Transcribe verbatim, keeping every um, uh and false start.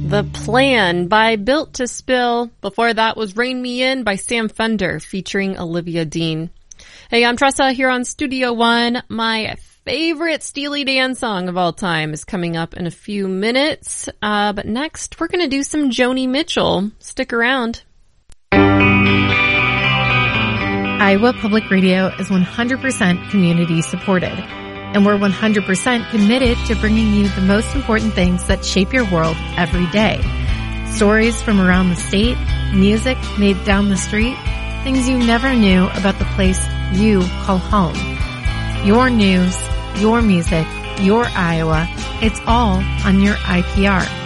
The Plan by Built to Spill. Before that was Rain Me In by Sam Fender featuring Olivia Dean. Hey, I'm Tressa here on Studio One. My favorite Steely Dan song of all time is coming up in a few minutes. Uh, but next, we're going to do some Joni Mitchell. Stick around. Iowa Public Radio is one hundred percent community supported. And we're one hundred percent committed to bringing you the most important things that shape your world every day. Stories from around the state, music made down the street, things you never knew about the place you call home. Your news, your music, your Iowa, it's all on your I P R.